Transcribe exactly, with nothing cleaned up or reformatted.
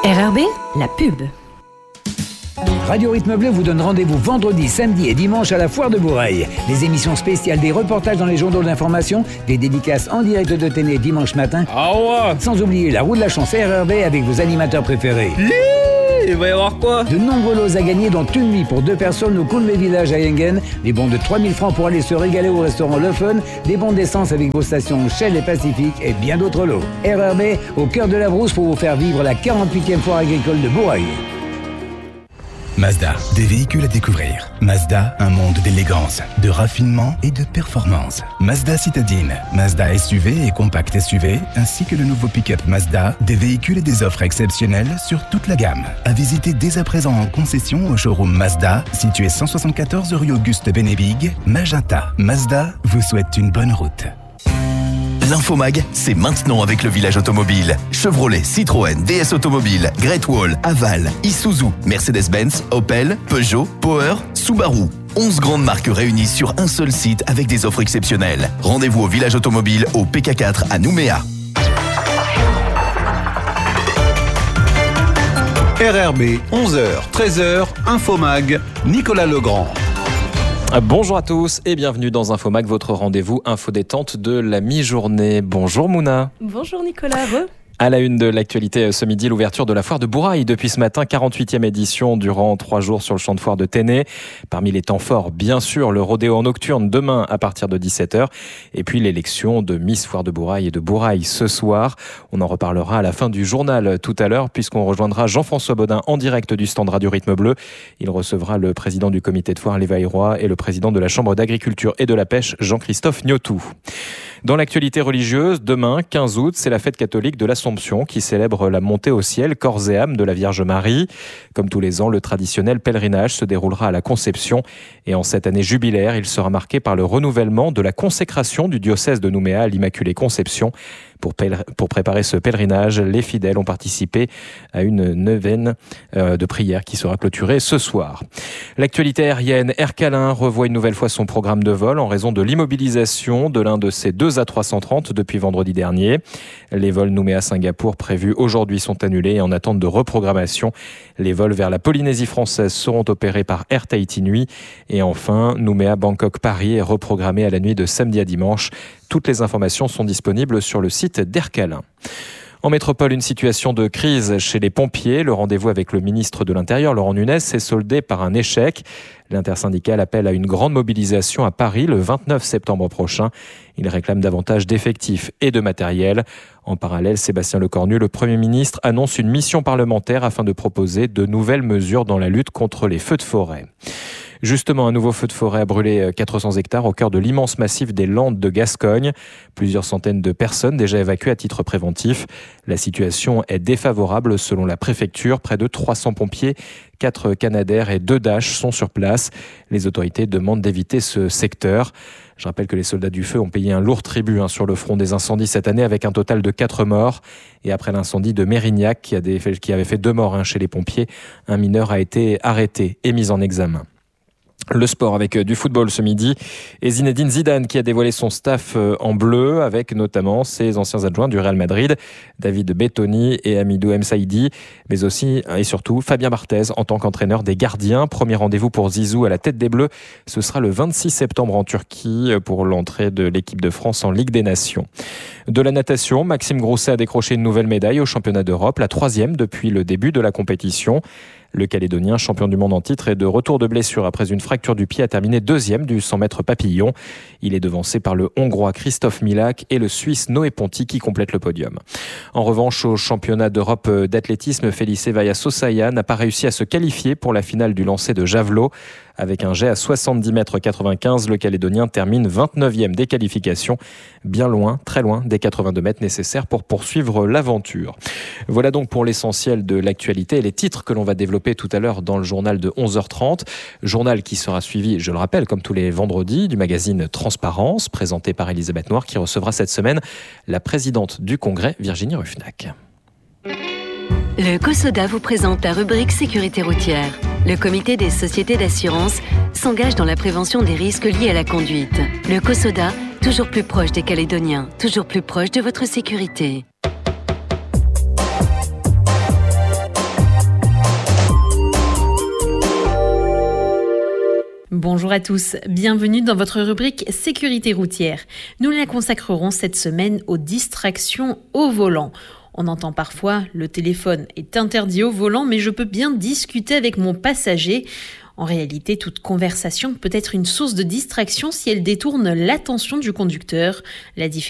R R B, la pub. Radio Rythme Bleu vous donne rendez-vous vendredi, samedi et dimanche à la Foire de Bourail. Des émissions spéciales, des reportages dans les journaux d'information, des dédicaces en direct de Téné dimanche matin. Ah ouais. Sans oublier la roue de la chance R R B avec vos animateurs préférés. Il va y avoir quoi? De nombreux lots à gagner, dont une nuit pour deux personnes au Coulmé Village à Engen, des bons de trois mille francs pour aller se régaler au restaurant Le Fun, des bons d'essence avec vos stations Shell et Pacifique et bien d'autres lots. R R B, au cœur de la brousse pour vous faire vivre la quarante-huitième foire agricole de Bourail. Mazda, des véhicules à découvrir. Mazda, un monde d'élégance, de raffinement et de performance. Mazda Citadine, Mazda S U V et compact S U V, ainsi que le nouveau pick-up Mazda, des véhicules et des offres exceptionnelles sur toute la gamme. À visiter dès à présent en concession au showroom Mazda, situé cent soixante-quatorze rue Auguste Bénébig, Magenta. Mazda vous souhaite une bonne route. L'Infomag, c'est maintenant avec le village automobile. Chevrolet, Citroën, D S Automobile, Great Wall, Aval, Isuzu, Mercedes-Benz, Opel, Peugeot, Power, Subaru. onze grandes marques réunies sur un seul site avec des offres exceptionnelles. Rendez-vous au village automobile au P K quatre à Nouméa. R R B, onze heures, treize heures, Infomag, Nicolas Legrand. Bonjour à tous et bienvenue dans Infomag, votre rendez-vous info détente de la mi-journée. Bonjour Mouna. Bonjour Nicolas. Re. À la une de l'actualité ce midi, l'ouverture de la foire de Bourail. Depuis ce matin, quarante-huitième édition durant trois jours sur le champ de foire de Téné. Parmi les temps forts, bien sûr, le rodéo en nocturne demain à partir de dix-sept heures. Et puis l'élection de Miss Foire de Bourail et de Bourail ce soir. On en reparlera à la fin du journal tout à l'heure puisqu'on rejoindra Jean-François Baudin en direct du stand Radio Rythme Bleu. Il recevra le président du comité de foire, Lévaille Roy, et le président de la Chambre d'agriculture et de la pêche, Jean-Christophe Gnotou. Dans l'actualité religieuse, demain, quinze août, c'est la fête catholique de l'Assomption qui célèbre la montée au ciel, corps et âme de la Vierge Marie. Comme tous les ans, le traditionnel pèlerinage se déroulera à la Conception. Et en cette année jubilaire, il sera marqué par le renouvellement de la consécration du diocèse de Nouméa à l'Immaculée Conception. Pour, pèler, pour préparer ce pèlerinage, les fidèles ont participé à une neuvaine euh, de prière qui sera clôturée ce soir. L'actualité aérienne, Air Calin revoit une nouvelle fois son programme de vol en raison de l'immobilisation de l'un de ses deux A trois cent trente depuis vendredi dernier. Les vols Nouméa-Singapour prévus aujourd'hui sont annulés et en attente de reprogrammation. Les vols vers la Polynésie française seront opérés par Air Tahiti Nuit. Et enfin, Nouméa-Bangkok-Paris est reprogrammé à la nuit de samedi à dimanche. Toutes les informations sont disponibles sur le site d'Air Calin. En métropole, une situation de crise chez les pompiers. Le rendez-vous avec le ministre de l'Intérieur, Laurent Nunez, s'est soldé par un échec. L'intersyndicale appelle à une grande mobilisation à Paris le vingt-neuf septembre prochain. Il réclame davantage d'effectifs et de matériel. En parallèle, Sébastien Lecornu, le Premier ministre, annonce une mission parlementaire afin de proposer de nouvelles mesures dans la lutte contre les feux de forêt. Justement, un nouveau feu de forêt a brûlé quatre cents hectares au cœur de l'immense massif des Landes de Gascogne. Plusieurs centaines de personnes déjà évacuées à titre préventif. La situation est défavorable selon la préfecture. Près de trois cents pompiers, quatre Canadair et deux Dash sont sur place. Les autorités demandent d'éviter ce secteur. Je rappelle que les soldats du feu ont payé un lourd tribut hein, sur le front des incendies cette année avec un total de quatre morts. Et après l'incendie de Mérignac qui, a des, qui avait fait deux morts hein, chez les pompiers, un mineur a été arrêté et mis en examen. Le sport avec du football ce midi et Zinedine Zidane qui a dévoilé son staff en bleu avec notamment ses anciens adjoints du Real Madrid, David Bettoni et Hamidou Msaidi, mais aussi et surtout Fabien Barthez en tant qu'entraîneur des gardiens. Premier rendez-vous pour Zizou à la tête des Bleus, ce sera le vingt-six septembre en Turquie pour l'entrée de l'équipe de France en Ligue des Nations. De la natation, Maxime Grousset a décroché une nouvelle médaille au championnat d'Europe, la troisième depuis le début de la compétition. Le Calédonien, champion du monde en titre et de retour de blessure après une fracture du pied, a terminé deuxième du cent mètres papillon. Il est devancé par le Hongrois Christophe Milak et le Suisse Noé Ponti qui complète le podium. En revanche, au championnat d'Europe d'athlétisme, Félice Vaya-Sosaya n'a pas réussi à se qualifier pour la finale du lancer de javelot. Avec un jet à soixante-dix mètres quatre-vingt-quinze, le Calédonien termine vingt-neuvième des qualifications, bien loin, très loin des quatre-vingt-deux mètres nécessaires pour poursuivre l'aventure. Voilà donc pour l'essentiel de l'actualité et les titres que l'on va développer tout à l'heure dans le journal de onze heures trente. Journal qui sera suivi, je le rappelle, comme tous les vendredis, du magazine Transparence, présenté par Elisabeth Noir, qui recevra cette semaine la présidente du Congrès, Virginie Ruffnac. Le COSODA vous présente la rubrique sécurité routière. Le comité des sociétés d'assurance s'engage dans la prévention des risques liés à la conduite. Le COSODA, toujours plus proche des Calédoniens, toujours plus proche de votre sécurité. Bonjour à tous, bienvenue dans votre rubrique Sécurité routière. Nous la consacrerons cette semaine aux distractions au volant. On entend parfois « le téléphone est interdit au volant, mais je peux bien discuter avec mon passager ». En réalité, toute conversation peut être une source de distraction si elle détourne l'attention du conducteur. La différence